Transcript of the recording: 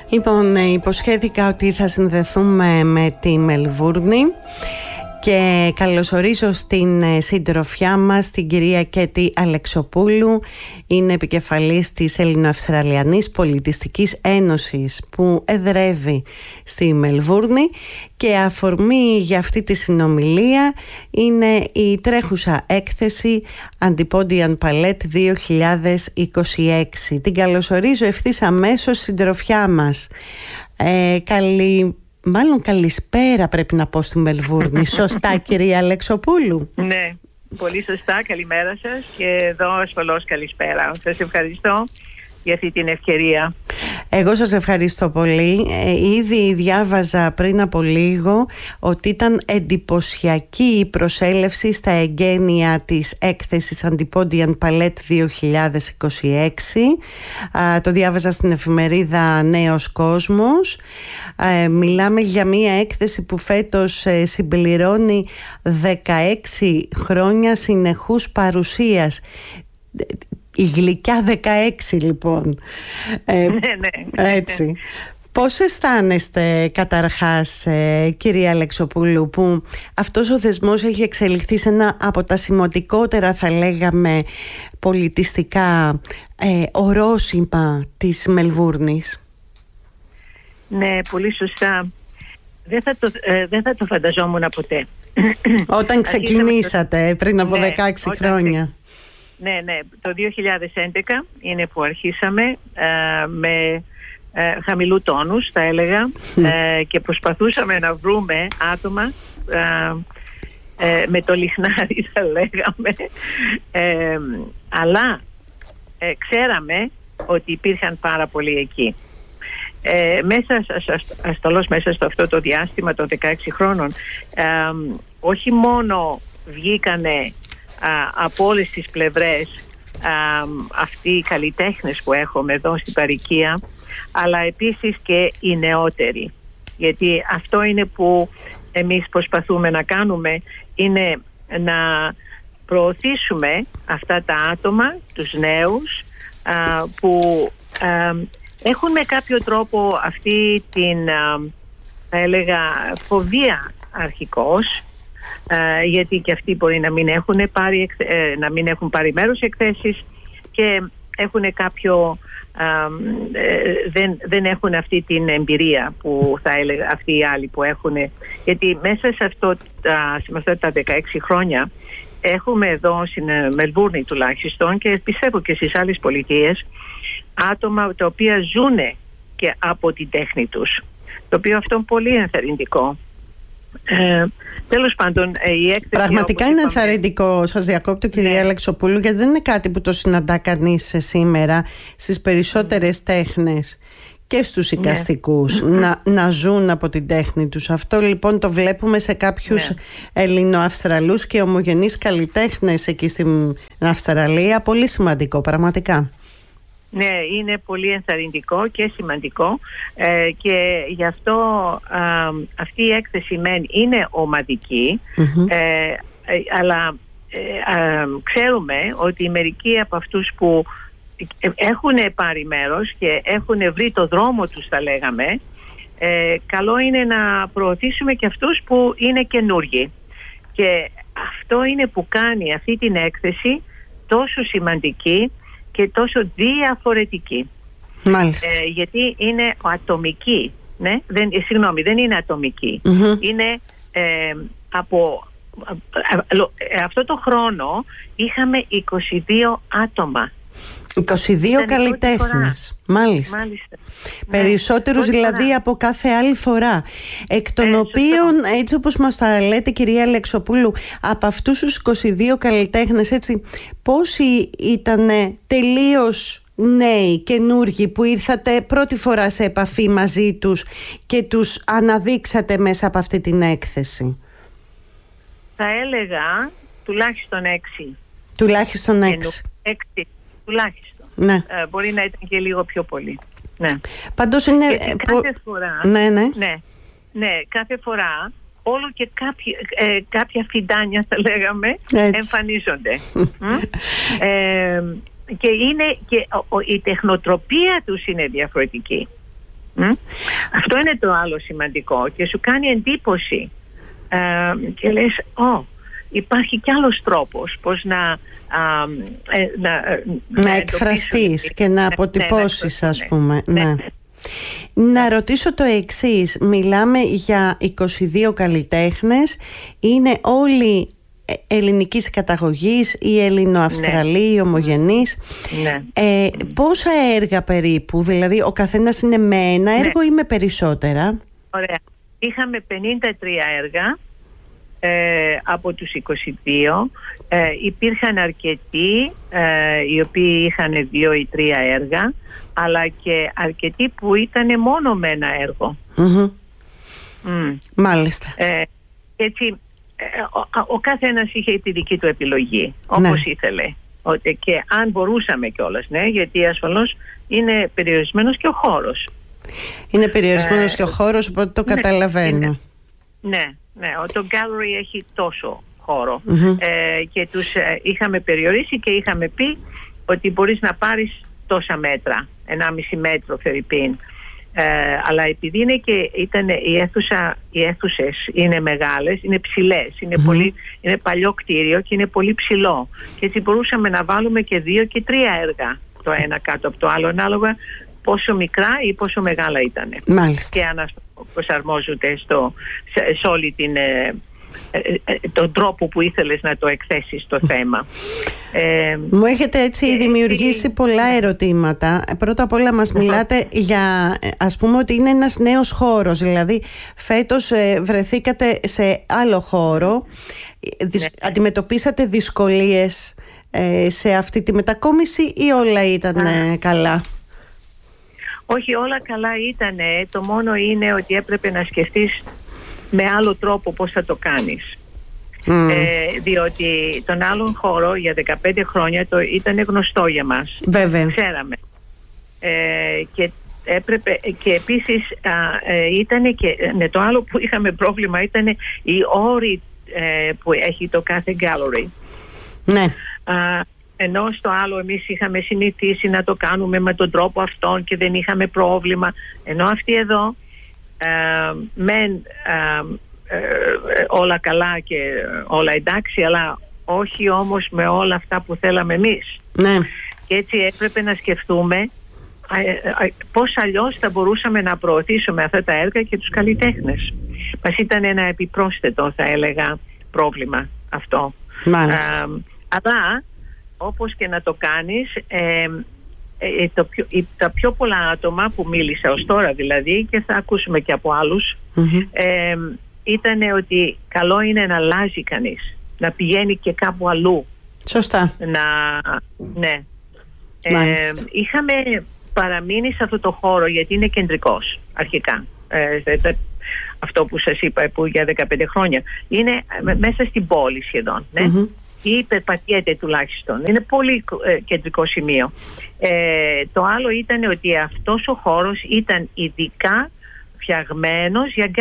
Λοιπόν, υποσχέθηκα ότι θα συνδεθούμε με τη Μελβούρνη και καλωσορίζω στην συντροφιά μας την κυρία Κέτη Αλεξοπούλου. Είναι επικεφαλής της Ελληνοαυστραλιανής Πολιτιστικής Ένωσης που εδρεύει στη Μελβούρνη, και αφορμή για αυτή τη συνομιλία είναι η τρέχουσα έκθεση Antipodean Palette 2026. Την καλωσορίζω ευθύς αμέσως συντροφιά μας. Καλησπέρα πρέπει να πω στη Μελβούρνη. Σωστά, κυρία Αλεξοπούλου? Ναι, πολύ σωστά. Καλημέρα σας και εδώ ασφαλώς καλησπέρα. Σας ευχαριστώ για αυτή την ευκαιρία. Εγώ σας ευχαριστώ πολύ. Ήδη διάβαζα πριν από λίγο ότι ήταν εντυπωσιακή η προσέλευση στα εγγένεια της έκθεσης Antipodean Palette 2026. Το διάβαζα στην εφημερίδα Νέος Κόσμος. Μιλάμε για μια έκθεση που φέτος συμπληρώνει 16 χρόνια συνεχούς παρουσίας. Η γλυκιά 16 λοιπόν. Ναι. Έτσι. Πώς αισθάνεστε καταρχάς, κυρία Αλεξοπούλου, που αυτός ο θεσμός έχει εξελιχθεί σε ένα από τα σημαντικότερα, θα λέγαμε, πολιτιστικά ορόσημα της Μελβούρνης? Ναι, πολύ σωστά. Δεν θα το φανταζόμουν ποτέ. Όταν ξεκινήσατε πριν από 16 χρόνια. Ναι, το 2011 είναι που αρχίσαμε με χαμηλού τόνους, θα έλεγα, και προσπαθούσαμε να βρούμε άτομα με το λιχνάρι, θα λέγαμε, αλλά ξέραμε ότι υπήρχαν πάρα πολλοί εκεί. Μέσα στο αυτό το διάστημα των 16 χρόνων, όχι μόνο βγήκανε από όλες τις πλευρές αυτοί οι καλλιτέχνες που έχουμε εδώ στην παροικία, αλλά επίσης και οι νεότεροι, γιατί αυτό είναι που εμείς προσπαθούμε να κάνουμε, είναι να προωθήσουμε αυτά τα άτομα, τους νέους, που έχουν με κάποιο τρόπο αυτή την, θα έλεγα, φοβία αρχικώς, γιατί και αυτοί μπορεί να μην έχουν πάρει μέρος σε εκθέσεις και έχουν κάποιο, δεν έχουν αυτή την εμπειρία που θα έλεγα αυτοί οι άλλοι που έχουν, γιατί μέσα σε αυτά τα 16 χρόνια έχουμε εδώ στην Μελβούρνη τουλάχιστον, και πιστεύω και στις άλλες πολιτείες, άτομα τα οποία ζουν και από την τέχνη τους, το οποίο αυτό είναι πολύ ενθαρρυντικό. Τέλος πάντων, η έκθεση, πραγματικά είναι ενθαρρυντικό. Σας διακόπτω, κυρία Αλεξοπούλου, γιατί δεν είναι κάτι που το συναντά κανείς σήμερα στις περισσότερες τέχνες και στους εικαστικούς, να ζουν από την τέχνη τους. Αυτό λοιπόν το βλέπουμε σε κάποιους Ελληνοαυστραλούς και ομογενείς καλλιτέχνες εκεί στην Αυστραλία. Πολύ σημαντικό, πραγματικά. Ναι, είναι πολύ ενθαρρυντικό και σημαντικό, και γι' αυτό αυτή η έκθεση είναι ομαδική, αλλά ξέρουμε ότι μερικοί από αυτούς που έχουν πάρει μέρος και έχουν βρει το δρόμο τους, θα λέγαμε, καλό είναι να προωθήσουμε και αυτούς που είναι καινούργοι, και αυτό είναι που κάνει αυτή την έκθεση τόσο σημαντική και τόσο διαφορετική. Μάλιστα. Γιατί είναι ατομική. Ναι? Δεν είναι ατομική. Είναι από αυτό το χρόνο είχαμε 22 άτομα. 22 καλλιτέχνες. Μάλιστα. Περισσότερους δηλαδή από κάθε άλλη φορά. Εκ των οποίων, έτσι όπως μας τα λέτε, κυρία Αλεξοπούλου, από αυτούς τους 22 καλλιτέχνες, έτσι, πόσοι ήταν τελείως νέοι, καινούργοι, που ήρθατε πρώτη φορά σε επαφή μαζί τους και τους αναδείξατε μέσα από αυτή την έκθεση? Θα έλεγα τουλάχιστον 6. Τουλάχιστον 6. 6. Τουλάχιστον. Ναι. Μπορεί να ήταν και λίγο πιο πολύ. Ναι. Πάντως είναι... κάθε φορά... Ναι, κάθε φορά όλο και κάποια φιντάνια, θα λέγαμε, εμφανίζονται. Και η τεχνοτροπία τους είναι διαφορετική. Αυτό είναι το άλλο σημαντικό και σου κάνει εντύπωση και λες υπάρχει κι άλλος τρόπος πώς να εκφραστείς και να αποτυπώσεις, ας πούμε. Ναι. Να ρωτήσω το εξής. Μιλάμε για 22 καλλιτέχνες. Είναι όλοι ελληνικής καταγωγής ή Ελληνοαυστραλοί ή ομογενείς. Πόσα έργα περίπου? Δηλαδή ο καθένας είναι με ένα έργο ή με περισσότερα? Ωραία. Είχαμε 53 έργα από τους 22. Υπήρχαν αρκετοί οι οποίοι είχαν 2 ή 3 έργα, αλλά και αρκετοί που ήταν μόνο με ένα έργο. Μάλιστα. Έτσι ο καθένας είχε τη δική του επιλογή, όπως ήθελε. Και αν μπορούσαμε κιόλας, γιατί ασφαλώς είναι περιορισμένος και ο χώρος. Είναι περιορισμένος και ο χώρος, οπότε το καταλαβαίνω. Ναι, το gallery έχει τόσο χώρο και τους είχαμε περιορίσει και είχαμε πει ότι μπορείς να πάρεις τόσα μέτρα, 1,5 μέτρο φερρυπίν. Αλλά επειδή είναι και οι αίθουσες είναι μεγάλες, είναι ψηλές, είναι παλιό κτίριο και είναι πολύ ψηλό, και έτσι μπορούσαμε να βάλουμε και 2 και 3 έργα το ένα κάτω από το άλλο, ανάλογα πόσο μικρά ή πόσο μεγάλα ήταν. Μάλιστα. Και προσαρμόζονται σε όλη τον τρόπο που ήθελες να το εκθέσεις το θέμα. Μου έχετε έτσι δημιουργήσει πολλά ερωτήματα. Πρώτα απ' όλα μας μιλάτε για, ας πούμε, ότι είναι ένας νέος χώρος. Δηλαδή φέτος βρεθήκατε σε άλλο χώρο. Αντιμετωπίσατε δυσκολίες σε αυτή τη μετακόμιση ή όλα ήταν καλά? Όχι, όλα καλά ήτανε. Το μόνο είναι ότι έπρεπε να σκεφτείς με άλλο τρόπο πώς θα το κάνεις. Διότι τον άλλον χώρο για 15 χρόνια ήταν γνωστό για μας. Βέβαια. Ξέραμε. Και έπρεπε, και επίσης ήταν και το άλλο που είχαμε πρόβλημα ήταν οι όροι που έχει το κάθε gallery. Ναι. Ενώ στο άλλο εμείς είχαμε συνηθίσει να το κάνουμε με τον τρόπο αυτόν και δεν είχαμε πρόβλημα. Ενώ αυτοί εδώ όλα καλά και όλα εντάξει, αλλά όχι όμως με όλα αυτά που θέλαμε εμείς. Ναι. Και έτσι έπρεπε να σκεφτούμε πώς αλλιώς θα μπορούσαμε να προωθήσουμε αυτά τα έργα και τους καλλιτέχνες. Μας ήταν ένα επιπρόσθετο, θα έλεγα, πρόβλημα αυτό. Αλλά όπως και να το κάνεις, τα πιο πολλά άτομα που μίλησα ως τώρα, δηλαδή, και θα ακούσουμε και από άλλους, ήταν ότι καλό είναι να αλλάζει κανείς, να πηγαίνει και κάπου αλλού. Σωστά. Ναι. Είχαμε παραμείνει σε αυτό το χώρο γιατί είναι κεντρικός αρχικά. Αυτό που σας είπα, που για 15 χρόνια είναι μέσα στην πόλη σχεδόν, ή περπατιέται τουλάχιστον. Είναι πολύ κεντρικό σημείο. Το άλλο ήταν ότι αυτός ο χώρος ήταν ειδικά φτιαγμένος για